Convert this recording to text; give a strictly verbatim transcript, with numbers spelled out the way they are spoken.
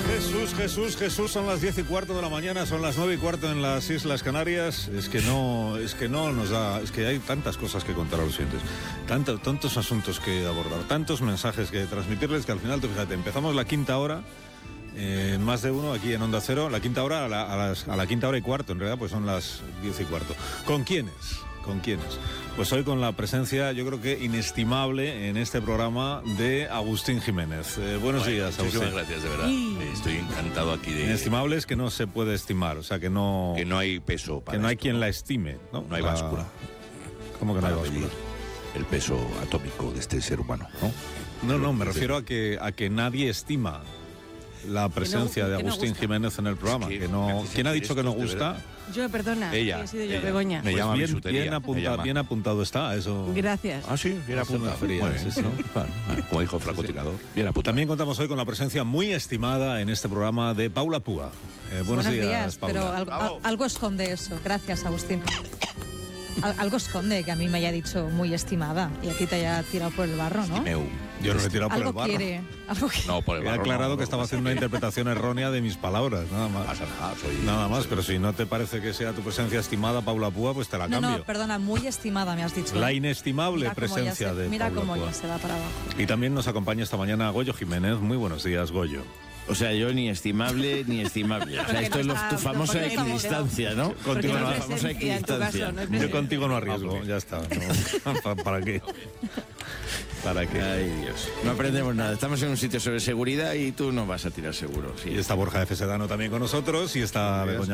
Jesús, Jesús, Jesús, son las diez y cuarto de la mañana, son las nueve y cuarto en las Islas Canarias. Es que no, es que no nos da, es que hay tantas cosas que contar a los oyentes, tantos, tantos asuntos que abordar, tantos mensajes que transmitirles que al final, tú fíjate, empezamos la quinta hora, eh, más de uno aquí en Onda Cero, la quinta hora a la, a, las, a la quinta hora y cuarto, en realidad pues son las diez y cuarto. ¿Con quiénes? ¿Con quiénes? Pues hoy con la presencia, yo creo que inestimable en este programa de Agustín Jiménez. Eh, buenos bueno, días, Agustín. Muchísimas gracias, de verdad. Sí. Estoy encantado aquí de... Inestimable es que no se puede estimar, o sea, que no... Que no hay peso para Que no hay esto, quien ¿no? la estime, ¿no? No hay Para... báscula. ¿Cómo que no hay Para báscula? medir el peso atómico de este ser humano, ¿no? No, no, me refiero a que, a que nadie estima la presencia no, de que no Agustín gusta. Jiménez en el programa. Es que que no... me hace ¿Quién ha sentir dicho que no esto, de gusta? verdad. Yo, perdona, Ella, que he sido yo, ella. Begoña. Me llama bien, bisutería, bien, me apunta, llama. bien apuntado está eso. Gracias. Ah, sí, bien Eso me apuntado. refería, Muy bien, sí, sí. ¿no? Bueno, como dijo Flaco Sí. Tirador, bien apuntado. También contamos hoy con la presencia muy estimada en este programa de Paula Púa. Eh, buenos, Buenos días, Paula. pero algo, Bravo. a- algo esconde eso. Gracias, Agustín. Al- algo esconde que a mí me haya dicho muy estimada y a ti te haya tirado por el barro, ¿no? Estimeu. Yo no le he tirado por el Algo barro. quiere. Algo que... No, por el He barro, aclarado no, que no, estaba no, haciendo una interpretación errónea de mis palabras, nada No más. pasa nada, soy... Nada más, soy- pero si no te parece que sea tu presencia estimada, Paula Púa, pues te la No, cambio. no, perdona, muy estimada me has dicho. La inestimable Mira cómo ya presencia se- de Mira Paula cómo Púa. ya se va para abajo. Y también nos acompaña esta mañana Goyo Jiménez. Muy buenos días, Goyo. O sea, yo ni estimable ni estimable. O sea, Porque esto no es lo- está- tu famosa porque no está equidistancia, ¿no? Contigo La no hay famosa presencia en tu caso, equidistancia. no es Yo presencia. contigo no arriesgo, Ah, ok. ya está. ¿no? ¿Para, para qué? ¿Para qué? Ay, Dios. No aprendemos nada. Estamos en un sitio sobre seguridad y tú no vas a tirar seguro. Sí. Y está Borja F. Sedano también con nosotros y está Begoña